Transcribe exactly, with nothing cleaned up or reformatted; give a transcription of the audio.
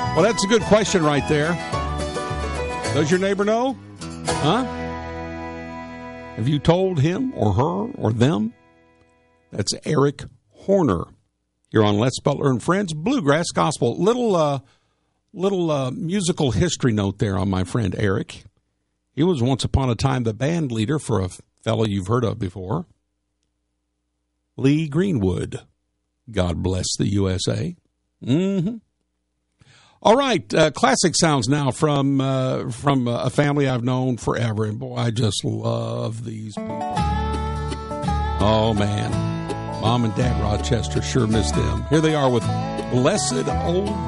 Well, that's a good question right there. Does your neighbor know? Huh? Have you told him or her or them? That's Eric Horner. You're on Let's Butler and Friends, Bluegrass Gospel. Little uh, little uh, musical history note there on my friend Eric. He was once upon a time the band leader for a fellow you've heard of before, Lee Greenwood. God bless the U S A. Mm-hmm. All right, uh, classic sounds now from uh, from a family I've known forever, and boy, I just love these people. Oh, man. Mom and Dad Rochester sure miss them. Here they are with Blessed Old